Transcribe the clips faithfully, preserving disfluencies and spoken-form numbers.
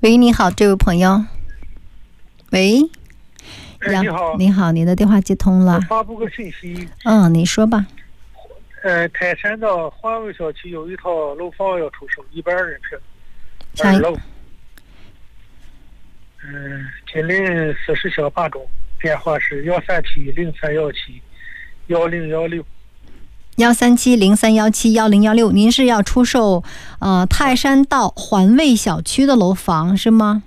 喂，你好，这位朋友。喂， 哎，你好， 你好，你的电话接通了。 我发布个信息。 嗯，你说吧。 呃，泰山的环卫小区有一套楼房要出售，一百二十平， 下一二楼。嗯，吉林四十小八中，电话是幺三七零三幺七幺零幺六。 幺三七零三幺七幺零幺六，您是要出售呃泰山道环卫小区的楼房是吗？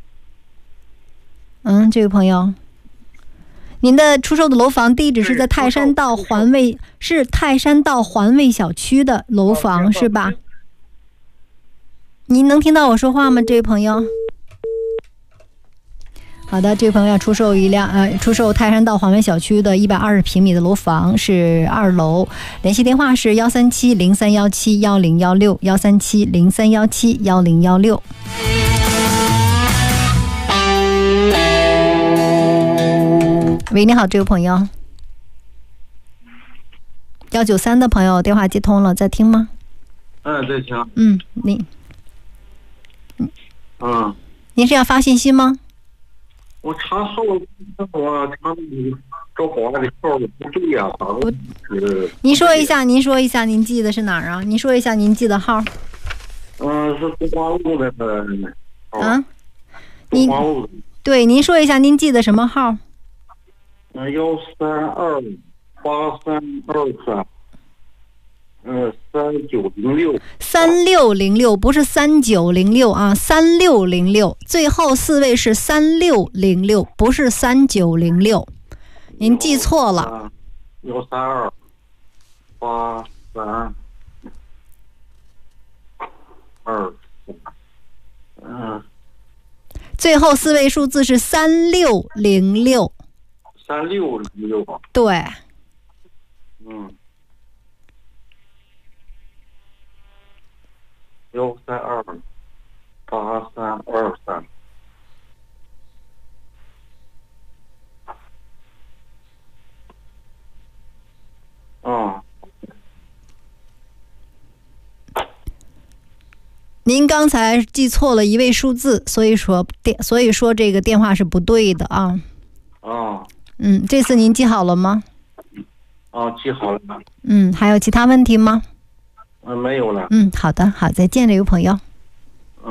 嗯，这位朋友，您的出售的楼房地址是在泰山道环卫，是泰山道环卫小区的楼房是吧？您能听到我说话吗，这位朋友？好的，这位朋友要出售一辆呃，出售泰山道环卫小区的一百二十平米的楼房，是二楼，联系电话是幺三七零三幺七幺零幺六幺三七零三幺七幺零幺六。喂，你好，这位朋友。幺九三的朋友电话接通了，在听吗？ 嗯，在听。 嗯，你， 嗯， 您是要发信息吗？ 我查号，我查找保安的号不对呀、啊， 不，您说一下，您说一下，您记的是哪儿啊？您说一下您记的号。 嗯，是东华路的。哦、 啊？ 东华路的。 对，您说一下您记的什么号？ 嗯，幺三二八三二三。嗯，三九零六。 三六零六不是三九零六啊，三六零六，最后四位是三六零六，不是三九零六，您记错了。 幺三二八三二，嗯，最后四位数字是三六零六。 三六零六。 对。 嗯。幺三二八三二三。啊。 您刚才记错了一位数字，所以说电，所以说这个电话是不对的啊。 啊。 嗯，这次您记好了吗？ 啊，记好了。 嗯，还有其他问题吗？ 嗯，没有了。 嗯，好的，好，再见，这位朋友。